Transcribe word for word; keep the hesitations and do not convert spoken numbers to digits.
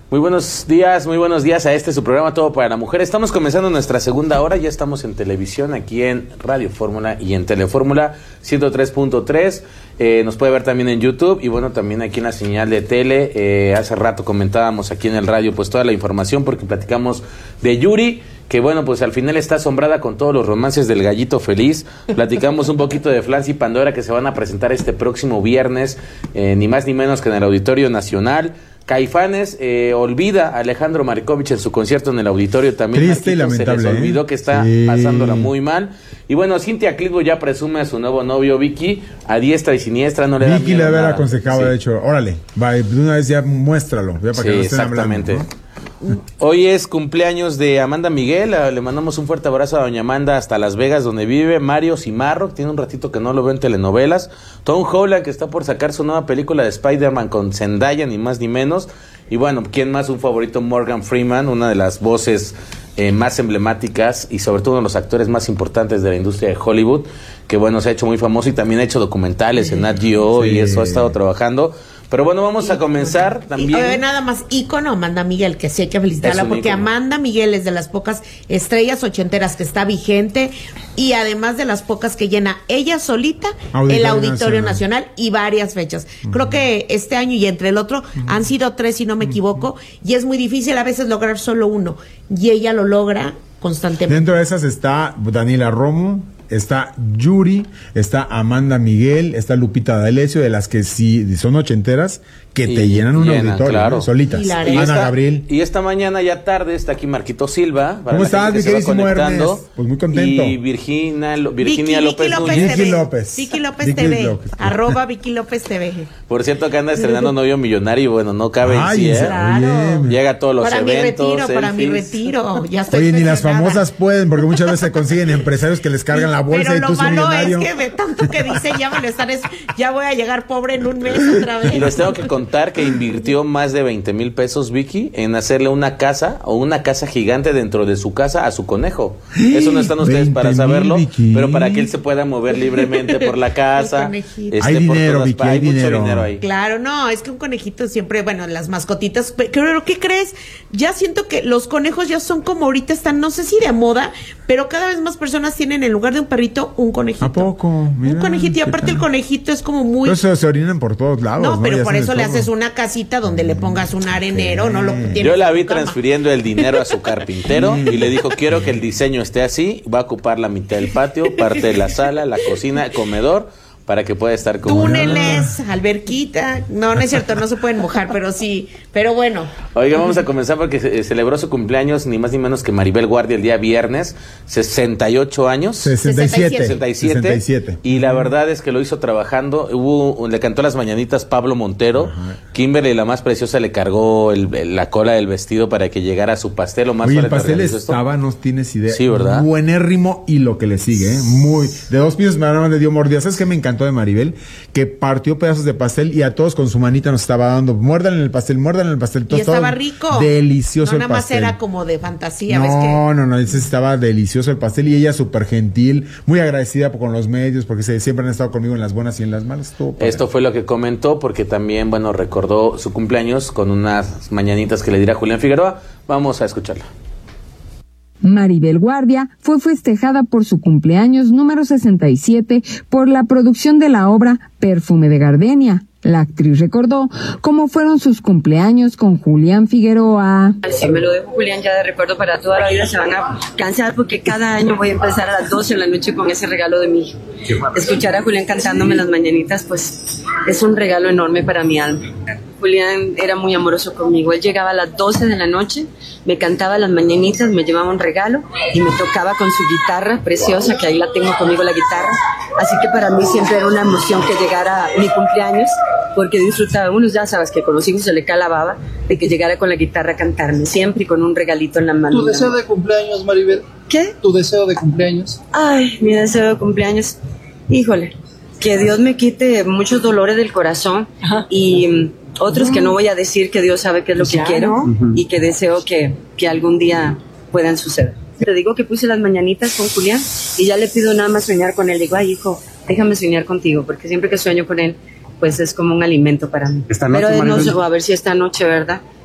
Muy buenos días, muy buenos días a este su programa Todo para la Mujer. Estamos comenzando nuestra segunda hora, ya estamos en televisión aquí en Radio Fórmula y en Telefórmula ciento tres punto tres. Eh, nos puede ver también en YouTube y bueno, también aquí en la señal de tele. Eh, hace rato comentábamos aquí en el radio pues toda la información porque platicamos de Yuri, que bueno, pues al final está asombrada con todos los romances del gallito feliz. Platicamos un poquito de Flans y Pandora que se van a presentar este próximo viernes, eh, ni más ni menos que en el Auditorio Nacional. Caifanes eh, olvida a Alejandro Marikovich en su concierto en el auditorio también. Triste y lamentable. Se les olvidó ¿eh? que está sí. pasándola muy mal. Y bueno, Cintia Clitbo ya presume a su nuevo novio Vicky, a diestra y siniestra, no le da Vicky le había aconsejado, sí. de hecho, órale, va, de una vez ya muéstralo, ya para sí, que no estén exactamente. hablando, ¿no? Hoy es cumpleaños de Amanda Miguel, le mandamos un fuerte abrazo a doña Amanda hasta Las Vegas donde vive. Mario Cimarro, tiene un ratito que no lo veo en telenovelas. Tom Holland, que está por sacar su nueva película de Spider-Man con Zendaya, ni más ni menos. Y bueno, ¿quién más? Un favorito, Morgan Freeman, una de las voces eh, más emblemáticas y sobre todo uno de los actores más importantes de la industria de Hollywood, que bueno, se ha hecho muy famoso y también ha hecho documentales en Nat Geo sí. y eso ha estado trabajando. Pero bueno, vamos a comenzar y, también. Y, nada más, ícono Amanda Miguel, que sí hay que felicitarla, porque ícono. Amanda Miguel es de las pocas estrellas ochenteras que está vigente y además de las pocas que llena ella solita Auditorio el Auditorio Nacional. Nacional y varias fechas. Uh-huh. Creo que este año y entre el otro uh-huh. han sido tres, si no me equivoco, uh-huh. y es muy difícil a veces lograr solo uno, y ella lo logra constantemente. Dentro de esas está Daniela Romo, está Yuri, está Amanda Miguel, está Lupita D'Alessio, de las que sí son ochenteras, que y te llenan un llenan, auditorio, claro. ¿no? Solitas. Y Ana esta, Gabriel. Y esta mañana ya tarde está aquí Marquito Silva. ¿Cómo estás, mi queridísimo Ernest? Pues muy contento. Y Virginia, Virginia Vicky, López Vicky López, Núñez. Vicky López. Vicky López Vicky T V. López. Arroba Vicky López T V. Por cierto, que anda estrenando novio millonario. Bueno, no cabe Ay, en sí, ¿eh? Claro. Oye, llega a todos los para eventos. Mi retiro, para mi retiro, ya estoy Oye, ni las famosas pueden, porque muchas veces se consiguen empresarios que les cargan la bolsa pero y tú sos millonario. Pero lo malo es que de tanto que dicen, ya me lo están, es, ya voy a llegar pobre en un mes otra vez. Y les tengo que contar que invirtió más de veinte mil pesos Vicky en hacerle una casa o una casa gigante dentro de su casa a su conejo. Eso no están ustedes para saberlo, Vicky. Pero para que él se pueda mover libremente por la casa. Este, hay dinero, Vicky, hay, hay dinero. Mucho dinero ahí. Claro, no, es que un conejito siempre, bueno, las mascotitas, pero ¿qué crees? Ya siento que los conejos ya son como ahorita están, no sé si de moda, pero cada vez más personas tienen en lugar de un perrito, un conejito. ¿A poco? Mira, un conejito, y aparte el conejito es como muy... Pero se, se orinan por todos lados, No, ¿no? pero ya por eso le todo. haces una casita donde le pongas un arenero, sí. no lo tienes. Yo la vi transfiriendo el dinero a su carpintero y le dijo, quiero que el diseño esté así, va a ocupar la mitad del patio, parte de la sala, la cocina, el comedor, para que pueda estar como... Túneles, alberquita, no, no es cierto, no se pueden mojar, pero sí, pero bueno. Oiga, vamos a comenzar porque se, celebró su cumpleaños ni más ni menos que Maribel Guardia el día viernes, sesenta y ocho años. sesenta y siete. sesenta y siete. sesenta y siete. Y la verdad es que lo hizo trabajando, hubo, le cantó las mañanitas Pablo Montero, ajá. Kimberly, la más preciosa, le cargó el, la cola del vestido para que llegara a su pastel. O más Oye, el pastel estaba, no tienes idea. Sí, ¿verdad? Buenérrimo y lo que le sigue, ¿eh? Muy, de dos pisos nada más le dio mordida. ¿Sabes qué me encantó de Maribel? Que partió pedazos de pastel y a todos con su manita nos estaba dando, muerdan en el pastel, muerdan en el pastel. Todo, y estaba rico. Delicioso no, el pastel. No, nada más era como de fantasía. ¿ves que? No, no, no, ese estaba delicioso el pastel y ella súper gentil, muy agradecida con los medios porque se, siempre han estado conmigo en las buenas y en las malas. Todo Esto fue lo que comentó porque también, bueno, recordó su cumpleaños con unas mañanitas que le dirá Julián Figueroa. Vamos a escucharla. Maribel Guardia fue festejada por su cumpleaños número sesenta y siete por la producción de la obra Perfume de Gardenia. La actriz recordó cómo fueron sus cumpleaños con Julián Figueroa. Si me lo dejo Julián ya de recuerdo para toda la vida, se van a cansar porque cada año voy a empezar a las doce de la noche con ese regalo de mi hijo. Escuchar a Julián cantándome las mañanitas, pues es un regalo enorme para mi alma. Julián era muy amoroso conmigo. Él llegaba a las doce de la noche, me cantaba las mañanitas, me llevaba un regalo y me tocaba con su guitarra preciosa, que ahí la tengo conmigo la guitarra. Así que para mí siempre era una emoción que llegara mi cumpleaños, porque disfrutaba. Uno ya sabes que con los hijos se le cae la baba de que llegara con la guitarra a cantarme, siempre y con un regalito en la mano. ¿Tu deseo de cumpleaños, Maribel? ¿Qué? ¿Tu deseo de cumpleaños? Ay, mi deseo de cumpleaños, híjole, que Dios me quite muchos dolores del corazón. Ajá. Y otros que no voy a decir, que Dios sabe qué es lo que ya, quiero, ¿no? Uh-huh. Y que deseo que, que algún día puedan suceder. Te digo que puse las mañanitas con Julián y ya le pido nada más soñar con él. Digo, ay hijo, déjame soñar contigo, porque siempre que sueño con él, pues es como un alimento para mí. Esta noche, pero no, Maribel, a ver si esta noche, ¿verdad?